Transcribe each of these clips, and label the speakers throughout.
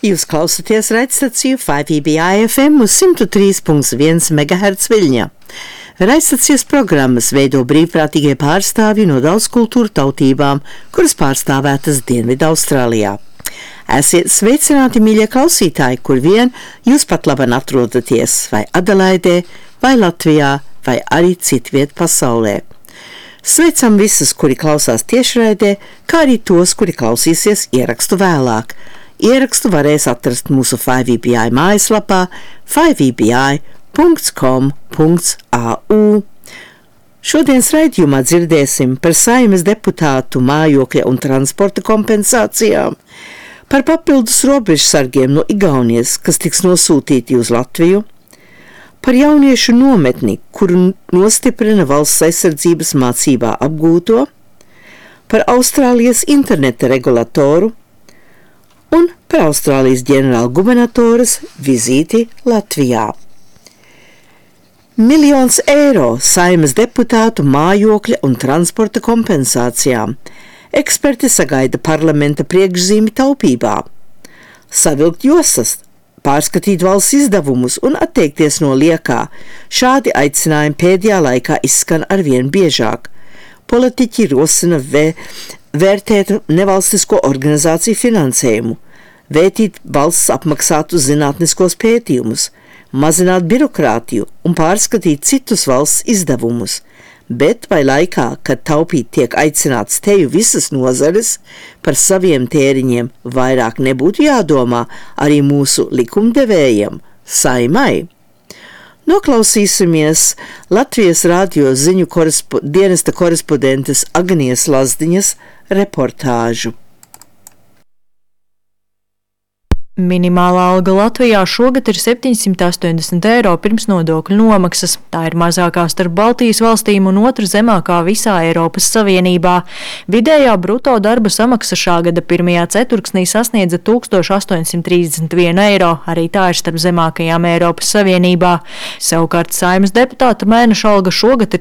Speaker 1: Jūs klausaties raidstaciju 5EBI-FM uz 103.1 MHz Viļņā. Raidstacijas programmas veido brīvprātīgie pārstāvji no daudzkultūru tautībām, kuras pārstāvētas Dienvidu Austrālijā. Esiet sveicināti, mīļie klausītāji, kur vien jūs pat labi atrodaties, vai Adelaidē, vai Latvijā, vai arī citviet pasaulē. Sveicam visus, kuri klausās tiešraidē, kā arī tos, kuri klausīsies ierakstu vēlāk. Ierakstu varēs atrast mūsu 5EBI mājaslapā 5EBI.com.au. Šodienas raidījumā dzirdēsim par Saeimas deputātu mājokļa un transporta kompensācijām, par papildus robežsargiem no Igaunijas, kas tiks nosūtīti uz Latviju, par jauniešu nometni, kuru nostiprina valsts aizsardzības mācībā apgūto, par Austrālijas interneta regulatoru un par Austrālijas ģenerāla gubernatoras vizīti Latvijā. 1 miljons eiro Saeimas deputātu mājokļa un transporta kompensācijām. Eksperti sagaida parlamenta priekšzīmi taupībā. Savilkt josas, pārskatīt valsts izdevumus un atteikties no liekā. Šādi aicinājumi pēdējā laikā izskan arvien biežāk. Politiķi rosina vērtēt nevalstisko organizāciju finansējumu, vētīt valsts apmaksātu zinātniskos pētījumus, mazināt birokrātiju un pārskatīt citus valsts izdevumus. Bet vai laikā, kad taupīt tiek aicināts teju visas nozares, par saviem tēriņiem vairāk nebūtu jādomā arī mūsu likumdevējiem, Saeimai? Noklausīsimies Latvijas radio ziņu dienesta korespondentes Agnijas Lazdiņas reportāžu.
Speaker 2: Minimālā alga Latvijā šogad ir 780 eiro pirms nodokļu nomaksas. Tā ir mazākā starp Baltijas valstīm un otra zemākā visā Eiropas Savienībā. Vidējā bruto darba samaksa šā gada pirmajā ceturksnī sasniedza 1831 eiro, arī tā ir starp zemākajām Eiropas Savienībā. Savukārt Saeimas deputāta mēneša alga šogad ir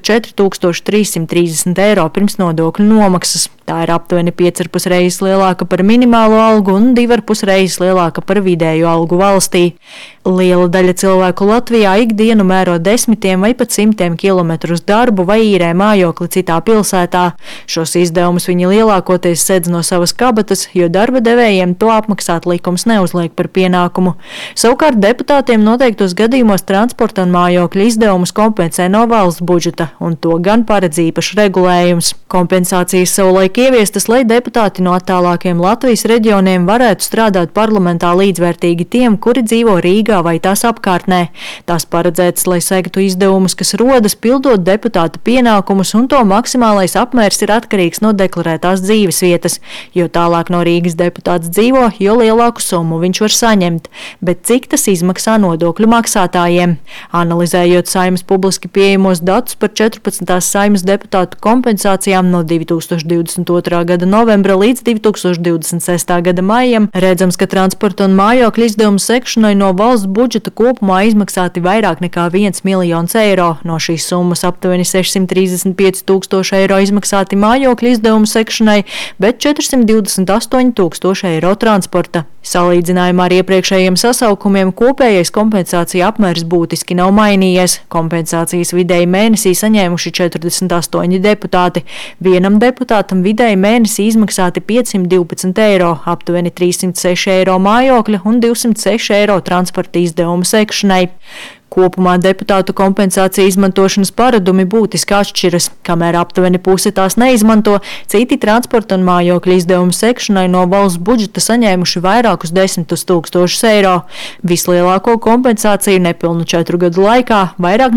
Speaker 2: 4330 eiro pirms nodokļu nomaksas. Tā ir aptuveni 5,5 reizes lielāka par minimālo algu un 2,5 reizes lielāka par vidēju algu valstī. Liela daļa cilvēku Latvijā ikdienu mēro desmitiem vai pat 100 kilometru uz darbu vai īrē mājokli citā pilsētā. Šos izdevumus viņi lielākoties sedz no savas kabatas, jo darba devējiem to apmaksāt likums neuzliek par pienākumu. Savukārt deputātiem noteiktos gadījumos transporta un mājokļu izdevumus kompensē no valsts budžeta, un to gan paredz īpašs regulējums. Kompensācijas savulaik ieviestas, lai deputāti no attālākiem Latvijas reģioniem varētu strādāt parlamentā līdzvērtīgi tiem, kuri dzīvo Rīgā vai tās apkārtnē. Tās paredzētas, lai segtu izdevumus, kas rodas pildot deputāta pienākumus, un to maksimālais apmērs ir atkarīgs no deklarētās dzīves vietas. Jo tālāk no Rīgas deputāts dzīvo, jo lielāku summu viņš var saņemt. Bet cik tas izmaksā nodokļu maksātājiem? Analizējot Saeimas publiski pieejamos datus par 14. Saeimas deputātu kompensācijām no 2022. Gada novembra līdz 2026. gada maijam, redzams, ka transporta un mājokļu izdevumu sekšanai no valsts budžeta kopumā izmaksāti vairāk nekā 1 miljons eiro. No šīs summas aptuveni 635 tūkstoši eiro izmaksāti mājokļu izdevumu sekšanai, bet 428 tūkstoši eiro transporta. Salīdzinājumā ar iepriekšējiem sasaukumiem kopējais kompensācija apmērs būtiski nav mainījies. Kompensācijas vidēji mēnesī saņēmuši 48 deputāti. Vienam deputātam vidēji mēnesī izmaksāti 512 eiro, aptuveni 306 eiro mājokļa un 206 eiro transporta izdevumu sekšanai. Kopumā deputātu kompensācija izmantošanas paradumi būtiski atšķiras. Kamēr aptuveni puse tās neizmanto, citi transporta un mājokļu izdevumu sekšanai no valsts budžeta saņēmuši vairākus 10 tūkstošus eiro. Vislielāko kompensāciju nepilnu 4 gadu laikā, vairāk